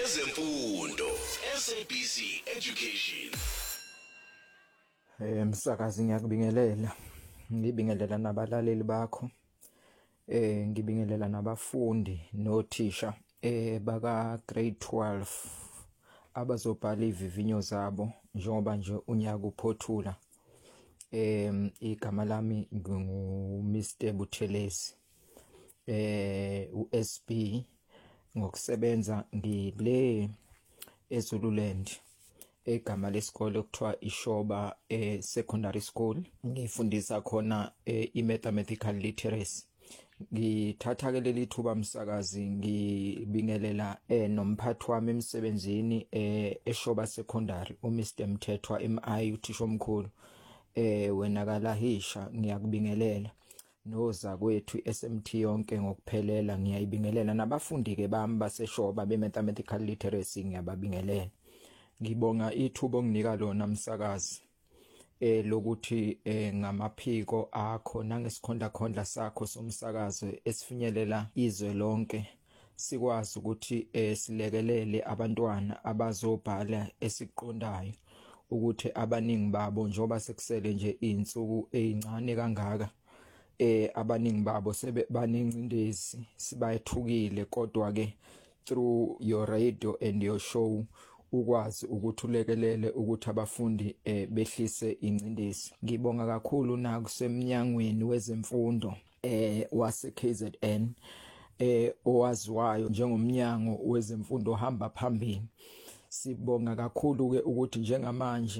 ezemfundo SABC Education. Msakazi ngiyakubingelela nabalaleli bakho. Ngibingelela nabafundi nothisha baka grade 12 abazobhala ivivinyo zabo njengoba nje unyaka uphothula. Igama lami ngu Mr Buthelezi. uSB ngokusebenza ngile eZululand. Igama lesikole kuthiwa iShoba Secondary School. Ngifundisa khona imathematical literacy. Ngithatha ke leli thuba msakazi ngibingelela nomphathi wami emsebenzini eShoba Secondary uMr Mthethwa MI uthisha omkhulu. Wena kalahisha ngiyakubingelela. Noza kwethu SMT yonke ngokuphelela ngiyayibingelela nabafundi ke bami baseShoba bemathematical literacy ngiyababingelela. Ngibonga ithuba onginika lona msakazi lokuthi ngamaphiko akho nangesikhondla sakho somsakazo esifinyelela izwe lonke sikwazi ukuthi silekelele abantwana abazobhala esiqondayo ukuthi abaningi babo njoba sekusele nje insuku ezincane kangaka abaningi babo sebanengcindezi sibayethukile kodwa ke through your radio and your show ukwazi ukuthi ulekelele ukuthi abafundi behlise ingcindezi. Ngibonga kakhulu nakusemnyangweni wezemfundo wase KZN owaziwayo njengomnyango wezemfundo ohamba phambili. Sibonga kakhulu ke ukuthi njengamanje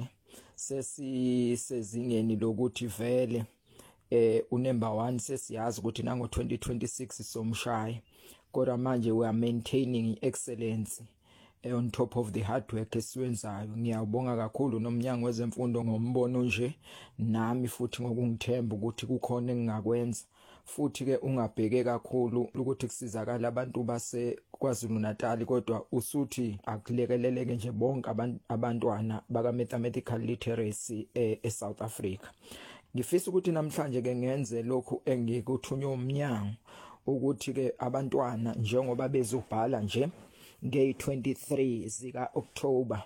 sesizingeni lokuthi vele unumber 1 sesiyazi ukuthi nango 2026 somshaya kodwa manje we are maintaining excellence on top of the hard work esiwenzayo. Ngiyabonga kakhulu nomnyango wezemfundo ngombono nje nami futhi ngokungithemba ukuthi kukhona engingakwenza futhi ke ungabheke kakhulu ukuthi kusizakala abantu base KwaZulu Natal kodwa usuthi akulekeleleke nje bonke abantwana baka mathematical literacy eSouth Africa. Ngifisa ukuthi namhlanje ke ngenze lokhu engikuthunywa umnyango ukuthi ke abantwana njengoba bezobhala nje nge-23 zika October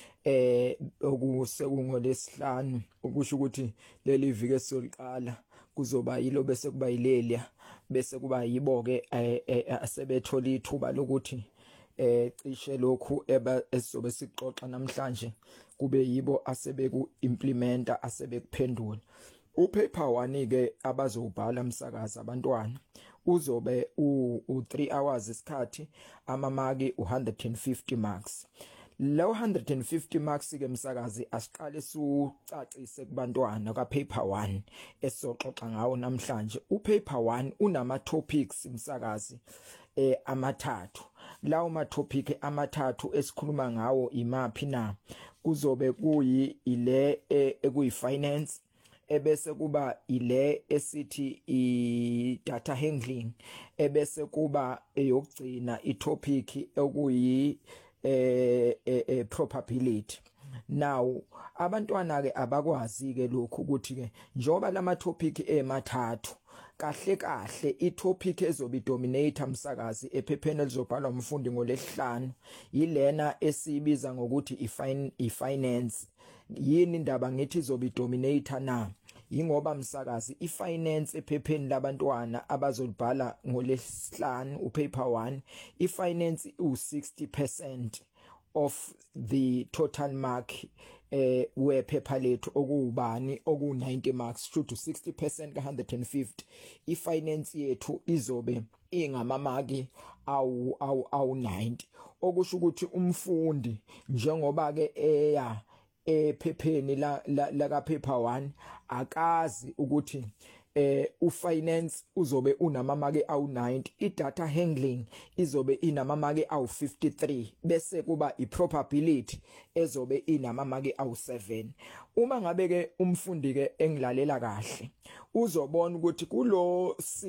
okusengolesihlanu ukusho ukuthi leli viki esoliqala kuzoba yilo bese kuba yilelia bese kuba yibo ke asebethola ithuba lokuthi cishe lokhu esizobe sixoxa namhlanje kube yibo asebeku implementa asebekuphendula. Upaper 1 ke abazobhala msakazi abantwana uzobe u3 hours isikhathi amamaki 150 marks. Lo 150 marks ke msakazi asiqale sucacise kubantwana ka paper 1 esoxoxa ngawo namhlanje. Upaper 1 unama topics msakazi amathathu. Lawo ma topic amathathu esikhuluma ngawo imaphi na? Kuzobe kuyi ile ekuyi finance, ebese kuba ile esithi I data handling, ebese kuba eyokugcina I topic okuyi probability. Now abantwana ke abakwazi ke lokhu ukuthi ke njoba lama topic emathathu kahle I topic ezobi dominator msakazi ephepheni elizobhalwa umfundi ngolesihlanu yilena esibiza ngokuthi ifinance. Yini indaba ngithi izobi dominator na? Ingoba msakazi ifinance ephepheni labantwana abazolibhala ngolesihlanu upaper 1 ifinance u60% of the total mark we paper lethu okubani oku 90 marks to 60% ka 150. Ifinance yethu izobe ingamamaki awu 90 okusho ukuthi umfundi njengoba ke ephepheni la ka paper 1 akazi ukuthi ufinance uzobe unamamaki awu90, idata handling izobe inamamaki awu53 bese kuba iprobability ezobe inamamaki awu7. Uma ngabe ke umfundi ke engilalela kahle uzobona ukuthi kulo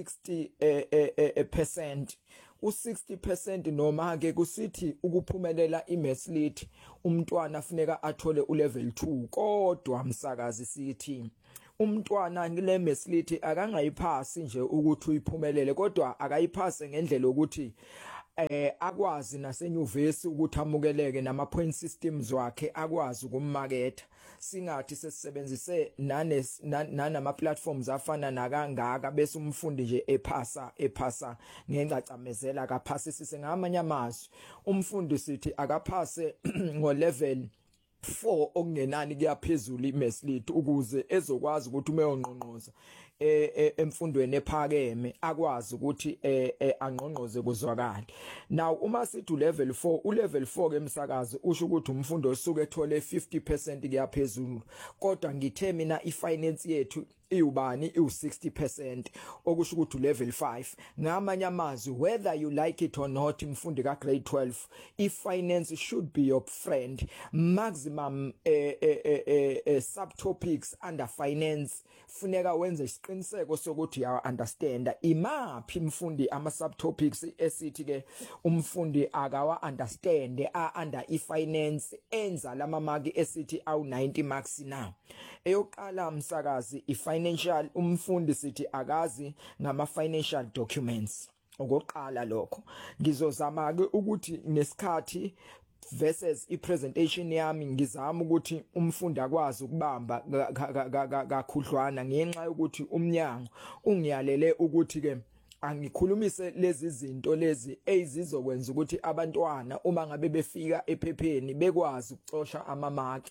60% u60% noma ke kusithi ukuphumelela imaths lit umntwana afuneka athole ulevel 2 kodwa msakazi sithi umntwana ngile maths akangayipasi nje ukuthi uyiphumelele kodwa akayiphase ngendlela ukuthi akwazi nasenyuvesi ukuthi amukeleke nama point systems wakhe akwazi ukummarket singathi sesebenzise nanama platforms afana nakangaka bese umfundi nje ephasa ngengcacamezela akaphasisise ngamanye amazwi umfundi sithi akaphase ngo level 4 okungenani kuyaphezulu iMaths ukuze ezokwazi ukuthi umeyongqonqoza emfundweni ephakeme akwazi ukuthi angqonqoze kuzwakala. Now uma sithi level 4 ulevel 4 kemsakazi usho ukuthi umfundi osuke ethole 50% kuyaphezulu kodwa ngithe mina ifinance yethu iubani u60% okusho ukuthi level 5 ngamanye amazwi whether you like it or not imfundi ka grade 12 ifinance should be your friend maximum subtopics under finance funeka wenze isiqiniseko sokuthi ya understand imaphi imfundi ama subtopics esithi ke umfundi akawa understand under ifinance enza lama mark esithi awu 90 marks na eyoqala umsakazi financial umfundi sithi akazi ngama financial documents okoqala lokho ngizozama ke ukuthi nesikhathi versus ipresentation yami ngizama ukuthi umfundi akwazi ukubamba kakhudlwana ngenxa yokuthi umnyango ungiyalele ukuthi ke angikhulumise lezi zinto lezi ezizokwenza ukuthi abantwana uma ngabe befika ephepheni bekwazi ukucosha ama-mark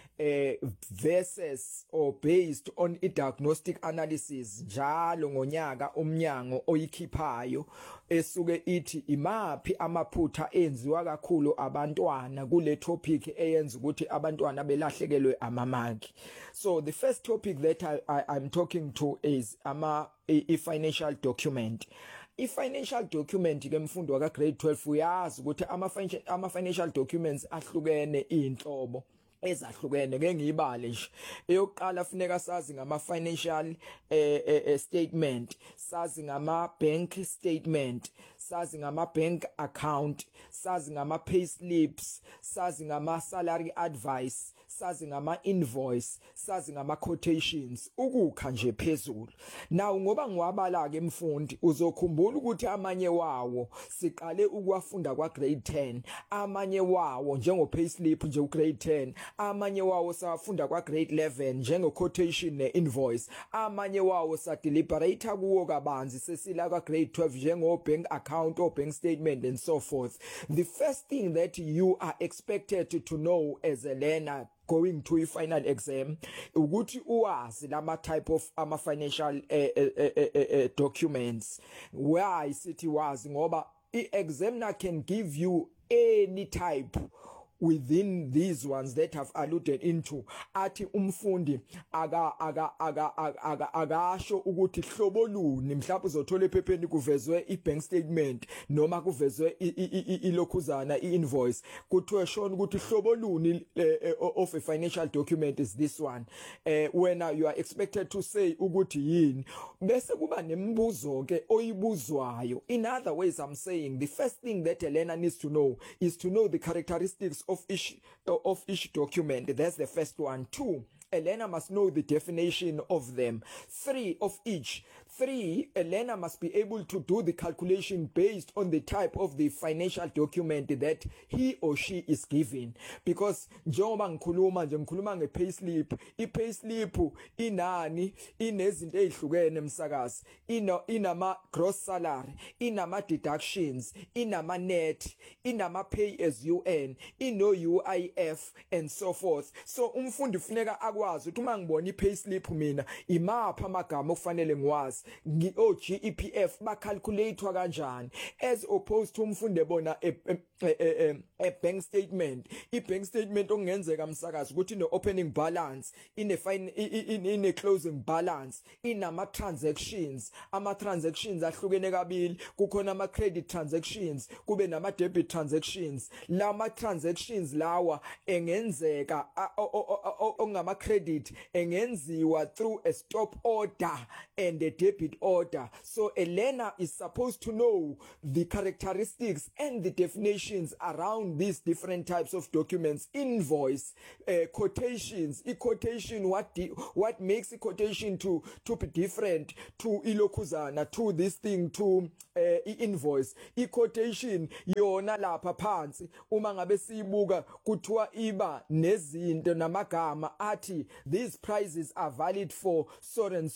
versus or based on a diagnostic analysis njalo ngonyaka umnyango oyikhiphayo esuke ithi imaphi amaphutha enziwa kakhulu abantwana kule topic eyenza ukuthi abantwana belahlekelwe amamaki. So the first topic that I'm talking to is a financial document. I-financial document ke mfundo waka grade 12 uyazi ukuthi ama financial documents ahlukene inhlobo ezahlukene ke ngiyibale nje eyokuqala funeka sazi ngama financial statement sazi ngama bank statement sazi ngama bank account sazi ngama pay slips sazi ngama salary advice sazi ngama invoice sazi ngama quotations ukukha nje phezulu. Now ngoba ngiwabala ke mfundi uzokhumbula ukuthi amanye wawo siqale ukuwafunda kwa grade 10 amanye wawo njengo pay slip nje u grade 10 amanye wawo safunda kwa grade 11 njengo quotation ne invoice amanye wawo sa deliberate kuwo kabanzi sesila kwa grade 12 njengo bank account or bank statement and so forth. The first thing that you are expected to know as a learner going to a final exam ukuthi uwazi lama type of ama financial documents. Why sithi wazi ngoba i-examiner can give you any type within these ones that have alluded into athi umfundi akasho ukuthi hlobo luni mhlawumbe uzothola ephepheni kuvezwe ibank statement noma kuvezwe ilokhuzana iinvoice kuthiwe shona ukuthi hlobo luni of a financial document is this one when you are expected to say ukuthi yini bese kuba nemibuzo ke oyibuzwayo. In other ways I'm saying the first thing that a learner needs to know is to know the characteristics of each document. That's the first one. 2, a learner must know the definition of them. 3, of each. 3, a learner must be able to do the calculation based on the type of the financial document that he or she is given. Because njengoba ngikhuluma nge-payslip, i-payslip inani inezinto ezihlukene msakazi, inama gross salary, inama deductions, inama net, inama pay as you earn, ino UIF and so forth. So umfundi funeka akwazi ukuthi uma ngibona i-payslip mina imapha amagama okufanele ngiwazi GEPF ba calculate kanjani as opposed to umfundi ebona a bank statement. I bank statement ongenzeka msakazi ukuthi ino opening balance, ine closing balance, inama transactions, ama transactions ahlukene kabili, kukhona ama credit transactions, kube nama debit transactions. Lama transactions lawa engenzeka ongama credit engenziwa through a stop order and a debit order. So a learner is supposed to know the characteristics and the definitions around these different types of documents: invoice, quotations, quotation, what makes a quotation to be different to ilokuzana, to this thing, to invoice. Quotation yona lapha phansi uma ngabe sibuka kuthiwa iba nezinto namagama athi these prices are valid for so and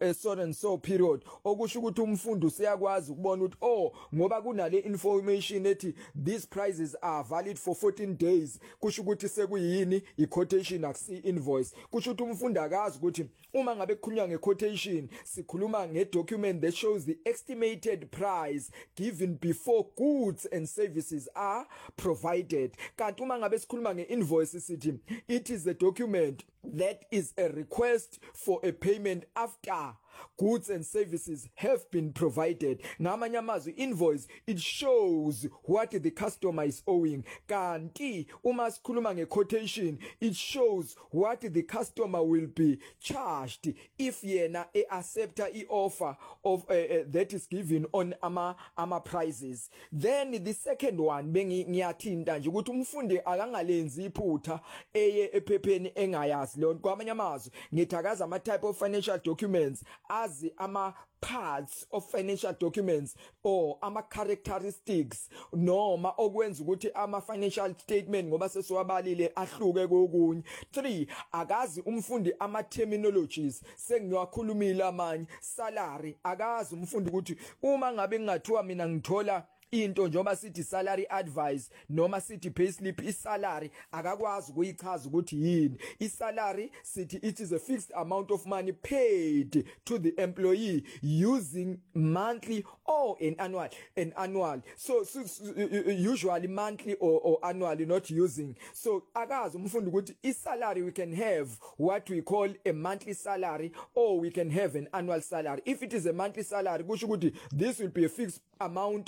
so period, okusho ukuthi umfundi useyakwazi ukubona ukuthi oh ngoba kunale information ethi these prices are valid for 14 days, kusho ukuthi sekuyini i-quotation akusi invoice. Kusho ukuthi umfundi akazi ukuthi uma ngabe kukhulunywa nge-quotation sikhuluma nge-document that shows the estimated price given before goods and services are provided. Kanti uma ngabe sikhuluma nge-invoice sithi it is a document that is a request for a payment after goods and services have been provided. Ngamanye amazwi, invoice, it shows what the customer is owing. Kanti uma sikhuluma nge-quotation, it shows what the customer will be charged if yena accepta i-offer of that is given on ama prices. Then the second one ngiyathinta nje ukuthi umfundi akangalenzi iphutha eye ephepheni engayazi lona. Kwamanye amazwi ngithakaza ama type of financial documents as ama parts of financial documents or ama characteristics noma okwenza ukuthi ama financial statement ngoba sesiwabalile ahluke kokunye. 3, akazi umfundi ama terminologies, sengiwakhulumile amanye. Salary, akazi umfundi ukuthi uma ngabe ngingathiwa mina ngithola into njoba sithi salary advice noma sithi payslip, isalary akakwazi ukuyichaza ukuthi yini. Isalary sithi it is a fixed amount of money paid to the employee using monthly or an annual. So usually monthly or annually, not using. So akazi umfundi ukuthi isalary we can have what we call a monthly salary or we can have an annual salary. If it is a monthly salary kusho ukuthi this will be a fixed amount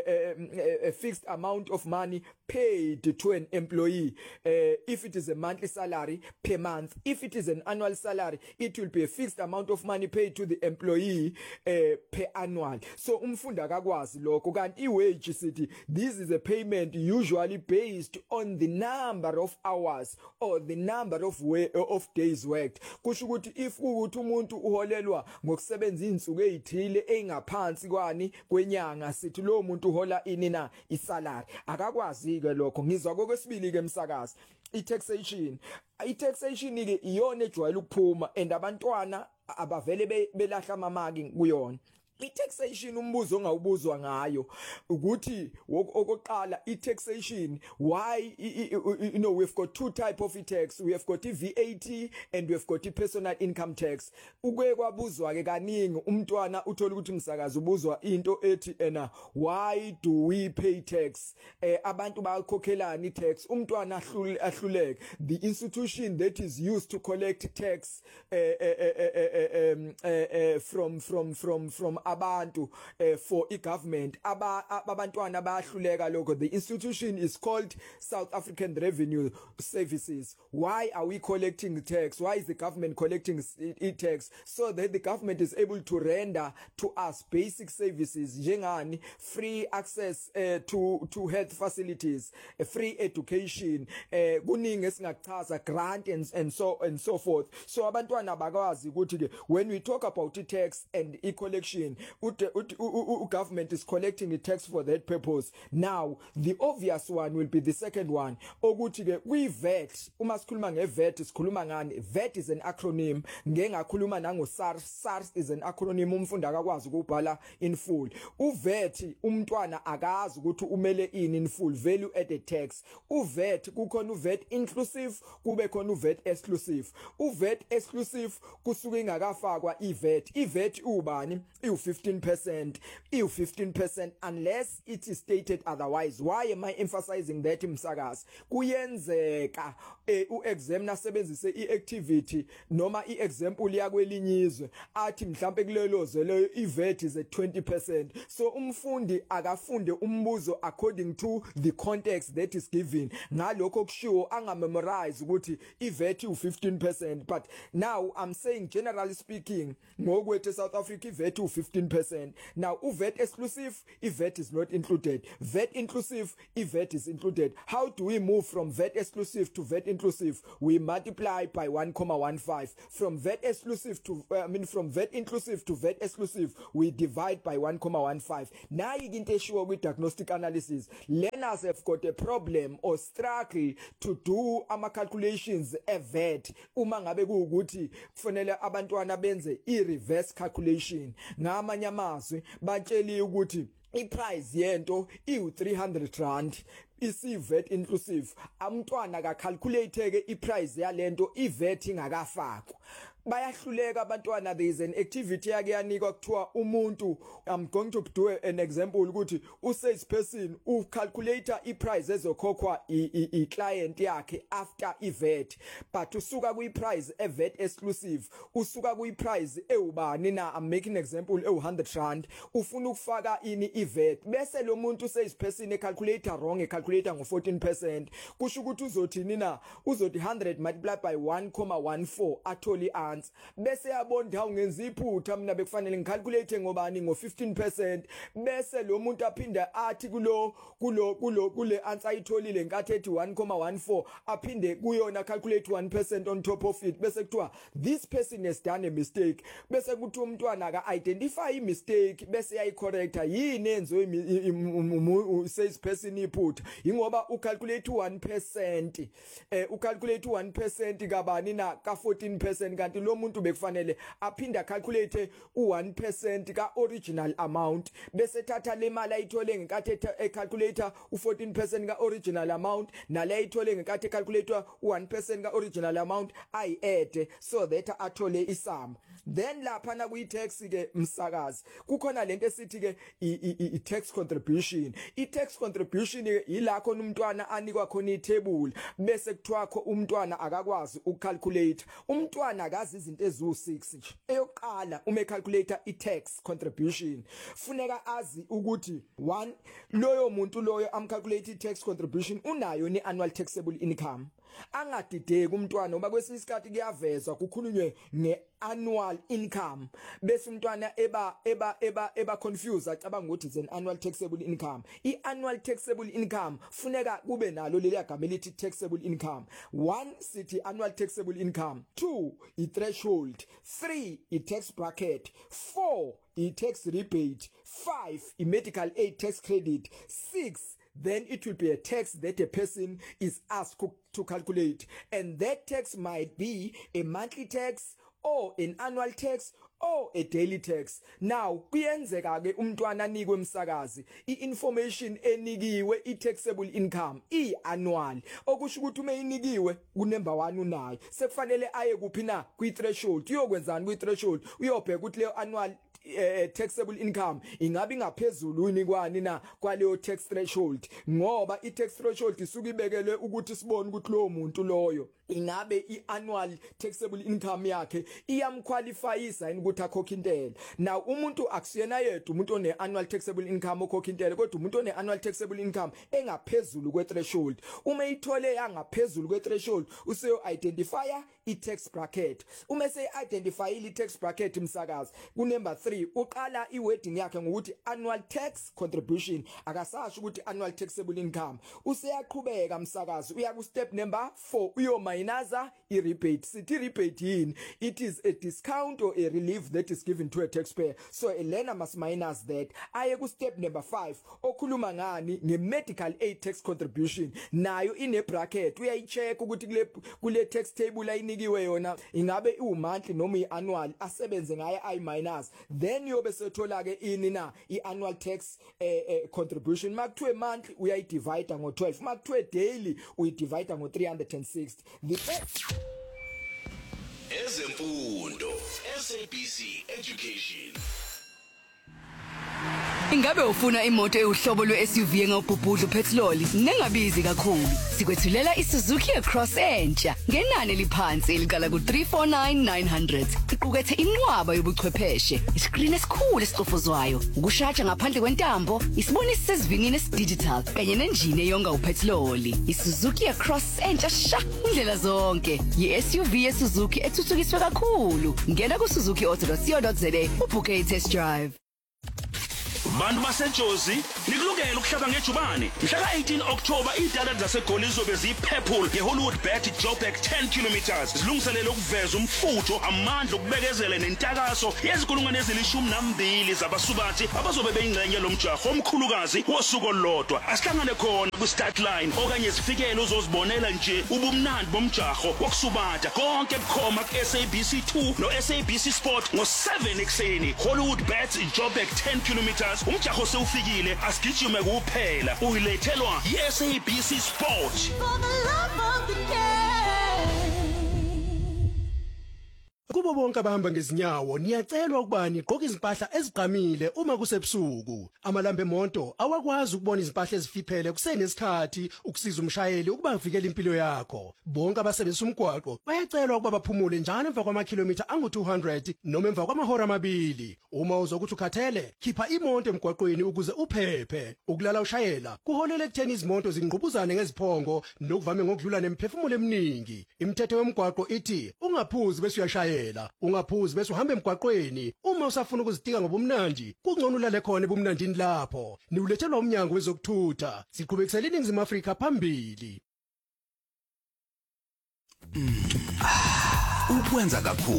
a fixed amount of money paid to an employee if it is a monthly salary per month. If it is an annual salary, it will be a fixed amount of money paid to the employee per annual. So umfundi akakwazi lokho. Kanti i-wage sithi this is a payment usually based on the number of hours or the number of days worked. Kusho ukuthi if ukuthi umuntu uholelwa ngokusebenza insuku ezithile engaphansi kwani kwenyanga, sithi lo muntu uhola ini na isalary. Akakwazi ke lokho. Ngizwa kokwesibili ke msakazi, i-taxation ke iyona ejwayele ukuphuma and abantwana abavele belahla amamaki kuyona. I-taxation umbuzo ongawubuzwa ngayo ukuthi okoqala i-taxation, why you know we've got two type of tax, we have got i-VAT and we have got i-personal income tax. Uke kwabuzwa ke kaningi umntwana uthola ukuthi msakazi ubuzwa into ethi why do we pay tax, abantu bayakhokhelana i-tax, umntwana ahluleke. The institution that is used to collect tax from abantu for i-government, abantwana bayahluleka lokho. The institution is called South African Revenue Services. Why are we collecting tax? Why is the government collecting tax? So that the government is able to render to us basic services njengani free access to health facilities, free education, kuningi esingachaza, grant and so forth. So abantwana bakwazi ukuthi when we talk about tax and e-collection, government is collecting the tax for that purpose. Now the obvious one will be the second one, ukuthi we VAT. Uma sikhuluma nge-VAT sikhuluma ngani? VAT is an acronym. Ngeke ngakhuluma nango SARS. SARS is an acronym, umfundi akakwazi ukubhala in full. VAT umntwana akazi ukuthi umele ini in full, value added tax. VAT kukhona VAT inclusive, kube khona VAT exclusive. VAT exclusive kusuke ingakafakwa i-VAT. I-VAT ubani? 15%, 15% unless it is stated otherwise. Why am I emphasizing that msakazi? Kuyenzeka uexaminer sebenzise iactivity noma iexample yakwelinye athi mhlambe kulelo zelo iVAT is at 20%. So umfundi akafunde umbuzo according to the context that is given. Ngalokho kushiwo angamemorize ukuthi iVAT u15%, but now I'm saying generally speaking ngokwethu South Africa iVAT u15%. Now uVAT exclusive iVAT is not included. VAT inclusive iVAT is included. How do we move from VAT exclusive to VAT inclusive? We multiply by 1,15. From VAT exclusive to from VAT inclusive to VAT exclusive we divide by 1,15. Now into eshiwo with diagnostic analysis, learners have got a problem or struggle to do ama calculations VAT uma ngabe kuukuthi kufanele abantwana benze i-reverse calculation. Ngamanye amazwi batsheli ukuthi iprice yento iu300 isiVAT inclusive, amntwana ka calculate ke iprice yalento iVAT ingakafakwa. Bayahluleka abantwana. There is an activity yake yanikwa kuthiwa umuntu, I'm going to do an example ukuthi usales person ucalculator iprice ezokhokhwa i-client yakhe after iVAT, but usuka kwiprice eVAT exclusive, usuka kwiprice ewubani na, I'm making example ewu100 ufuna ukufaka ini iVAT, bese lo muntu sales person ecalculator wrong, calculator ngo14%, kusho ukuthi uzothini na, uzothi 100 multiplied by 1,14 atholi answer. Bese yabonda ungenza iphutha, mina bekufanele ngicalculate ngobani ngo15%, bese lo muntu aphinda athi kule answer ayitholile nkathi ethi 1,14 aphinde kuyona calculate 1% on top of it, bese kuthiwa this person has done a mistake, bese kuthi umntwana aka identify I mistake bese yayicorrecta yini enzo sales person iphutha ingoba ucalculate 1%, ucalculate 1% kabani na ka 14%, kanti lo muntu bekufanele aphinda calculate u1% ka original amount, bese thatha le mali ayithole ngenkathi ecalculator u14% ka original amount nale ayithole ngenkathi ecalculator u1% ka original amount ay add so that athole isum. Then lapha na kuyi tax ke msakazi kukhona lento esithi ke I tax contribution. I tax contribution ila khona umntwana anikwa khona itable bese kuthiwakho umntwana akakwazi ukucalculate. Umntwana akazi izinto ezu6 nje. Eyokuqala uma calculator I tax contribution funeka azi ukuthi 1 loyo muntu loyo amcalculate I tax contribution unayo ni annual taxable income. Angadideki umntwana ngoba kwesinye isikhathi kuyavezwa kukhulunywe ngeannual income bese umntwana eba confused acabanga ukuthi it's an annual taxable income. I-annual taxable income funeka kube nalo leli gama elithi taxable income. 1 sithi annual taxable income, 2 i-threshold, 3 i-tax bracket, 4 i-tax rebate, 5 i-medical aid tax credit, 6 then it will be a tax that a person is asked to calculate, and that tax might be a monthly tax or an annual tax or a daily tax. Now kuyenzeka ke umntwana anikwe umsakazi I-information enikiwe I-taxable income I-annual, okusho ukuthi uma inikiwe ku-number 1 unayo sekufanele aye kuphi na kwi-threshold. Uyokwenzani kwi-threshold? Uyobheka ukuthi leyo annual taxable income ingabe ngaphezulu unikwani na kwaleyo tax threshold, ngoba I-tax threshold isuka ibekelwe ukuthi sibone ukuthi lo muntu loyo ingabe I-annual taxable income yakhe iyamqualifyisa ukuthi akhokhe intela. Now umuntu akusiyena yedwa umuntu one-annual taxable income okhokha intela, kodwa umuntu one-annual taxable income engaphezulu kwe-threshold. Uma ithole yangaphezulu kwe-threshold useyo identifier I-tax bracket. Uma se-identify I-tax bracket msakazi ku-number 3 uqala I-wording yakhe ngokuthi annual tax contribution, akasasho ukuthi annual taxable income. Useyaqhubeka msakazi uya ku-step number 4 uyomayinaza I-rebate. Sithi rebate yini? It is a discount or a relief that is given to a taxpayer, so a learner must minus that. Aye ku-step number 5 okhuluma ngani nge-medical aid tax contribution, nayo ine bracket. Uyayicheck ukuthi kule tax table ayinikiwe yona ingabe iwu-monthly noma I-annual asebenze ngayo ayi-minus, then yobe sethola ke ini na I-annual tax contribution. Makuthiwe monthly uyayidivide ngo12, makuthiwe daily uyidivide ngo360. Ezemfundo, SABC Education. Ingabe ufuna imoto euhlobo lwe-SUV engawubhubhudla upetrol nengabizi kakhulu? Sikwethulela iSuzuki Cross entsha ngenani eliphansi elikala ku349,900. Iqukethe inqwaba yobuchwepheshe, iskrini esikhulu esicofozwayo, ukushaja ngaphandle kwentambo, isibonisi sesivinini esidigital kanye nenjini eyonga upetrol. iSuzuki Cross entsha sha indlela zonke. Yi-SUV yeSuzuki ethuthukiswe kakhulu. Ngena ku-suzuki.co.za ubhukhe i-test drive. Bantu baseJozi nikulungela ukuhlaba ngejubane mhla ka-18 October idala zaseGoli zobe ziphephule ngeHollywood Bet Joburg 10 km zilungiselele ukuveza umfutho amandla okubekezela nentakaso yezikulungwane ezili12 zabasubathi abazobe beyingxenye lomjaho omkhulukazi wosuku olodwa. Asihlangane khona ku-start line okanye sifikele uzozibonela nje ubumnandi bomjaho wokusubatha konke bukhoma ku-SABC2 no-SABC Sport ngo-7 ekseni. Hollywood Bet Joburg 10 km umjaho sewufikile, asigijime kuphela. Uyilethelwa yi-SABC Sport. Kubo bonke abahamba ngezinyawo niyacelwa ukuba niqoke izimpahla ezigqamile uma kusebusuku. Amalambe emonto awakwazi ukubona izimpahla ezifiphele kusenesikhathi ukusiza umshayeli ukuba avikele impilo yakho. Bonke abasebenzisa umgwaqo bayacelwa ukuba baphumule njalo emva kwamakhilomitha angu-200 noma emva kwamahora amabili. Uma uzokuthi ukhathele, khipha imoto emgwaqweni ukuze uphephe. Ukulala ushayela kuholela ekutheni izimoto zingqubuzane ngeziphongo nokuvame ngokudlula nemphefumulo eminingi. Imithetho yomgwaqo ithi ungaphuzi bese uyashayela. Ungaphuzi bese uhamba emgwaqweni. Uma usafuna ukuzitika ngobumnandi, kungcono ulale khona ebumnandini lapho. Niulethelwa umnyango wezokuthutha. Siqhubekisela iNingizimu Afrika phambili. Ukwenza kakhulu